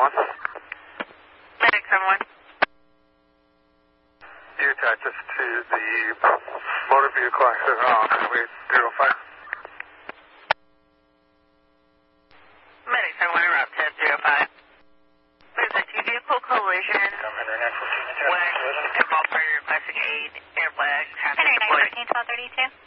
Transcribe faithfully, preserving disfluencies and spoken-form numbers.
one. Medic seven one. You attach us to the motor vehicle accident on Highway zero five. Medic seven one, route ten zero five. There's a two-vehicle collision. Henry nine fourteen, West, involved for requesting aid, air flags, traffic Henry nine deployed. fourteen, twelve thirty-two.